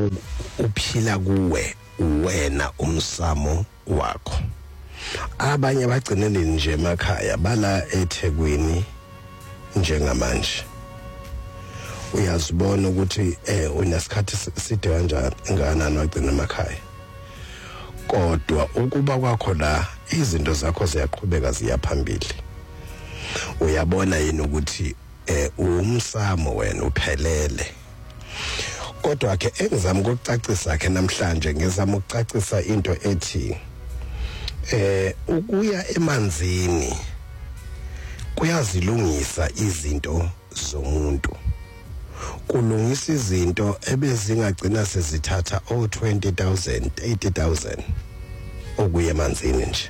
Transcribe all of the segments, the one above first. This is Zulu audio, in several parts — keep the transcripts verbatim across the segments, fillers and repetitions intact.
uphila kuwe wena umsamo wakho. Abanye bagcinene nje emakhaya bala eThekwini njengamanje. Uyazibona ukuthi eh unesikhathi side kanjani nganani wagcina emakhaya. Kodwa ukuba kwakho la izinto zakho ziyaqhubeka ziyaphambili. Uyabona yini ukuthi eh umsamo wena uphelele. Kodwa ke engizama ukucacisa ke namhlanje ngizama ukucacisa into ethi eh ukuya emanzini kuyazilungisa izinto zomuntu. Kulungisa izinto ebezingagcina sezithatha o twenty thousand eighty thousand okuya emanzini nje.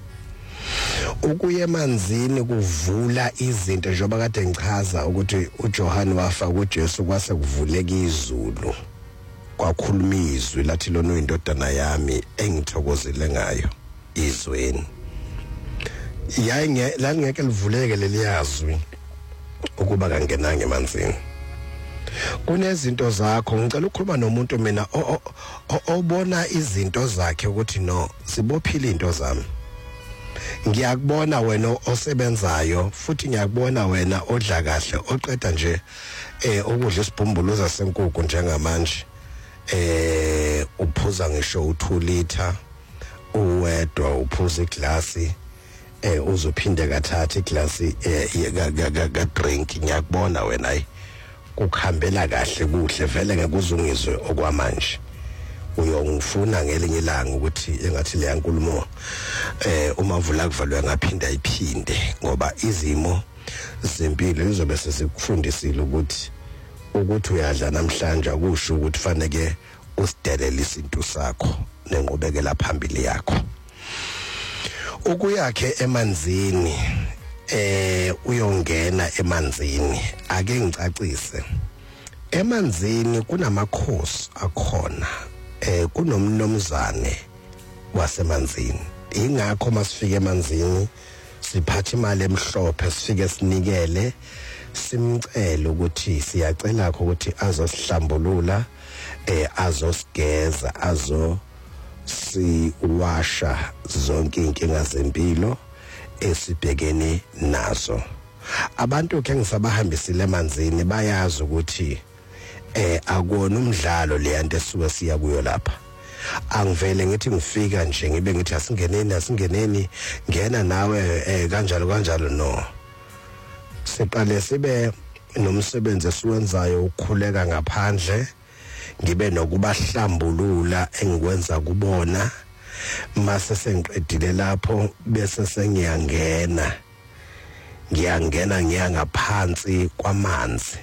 Ukuya emanzini kuvula izinto njengoba kade ngichaza ukuthi uJohane wafa kuJesu kwase kuvuleka izulu. Kwakhuluma izwi lathi lona uyindodana yami engithokozile ngayo izweni. Yayinge la ngeke livuleke leliyazwi ukuba kangenanga emanzini. Kunezinto zakho ngicela ukukhuluma nomuntu mina obona izinto zakhe ukuthi no sibophila into zami. Ngiyakubona wena osebenzayo futhi ngiyakubona wena odla kahle oqeda nje eh ukudla isibhumbuluza senkukhu njengamanje eh uphuza ngisho u two liter uwedwa uphuza iglasi eh uzophinde kathatha iglasi eh ga drink. Ngiyakubona wena ayi kukhambela kahle kuhle vele ngekuzungizwe okwamanje. Uyongifuna ngelinye ilanga ukuthi engathi le yankulumo eh uma vula kuvalwe ngaphinda iphinde ngoba izimo zempilo lizobe sesikufundisile ukuthi ukuthi uyadla namhlanje akusho ukuthi fanele usidelele isinto sakho nenqubekela phambili yakho. Ukuyakhe emanzini eh uyongena emanzini ake ngicacise. Emanzini kunamakhosi akhona. Eh kunomnomzane wasemanzini. Ingakho masifike emanzini siphatha imali emhlophe sifike sinikele simcela ukuthi siyacela ukho ukuthi azosihlambulula eh azosigeza azo siwasha zonke inkinga zempilo esibhekene nazo. Abantu ke ngisabahambisile emanzini bayazi ukuthi eh akona umdlalo le yanto esuke siya kuyo lapha. Angivele ngithi ngifika nje ngibe ngithi asingeneni asingeneni ngena nawe eh kanjalo kanjalo no. Siqale sibe nomsebenzi esiwenzayo ukukhuleka ngaphandle ngibe nokubahlambulula engikwenza kubona mase sengiqedile lapho bese sengiyangena ngiyangena ngiyangaphansi kwamanzi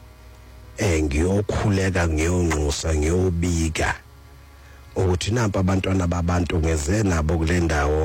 eh ngiyokhuleka ngiyonxusa ngiyobika ukuthi nampa abantwana babantu ngeze nabo kule ndawo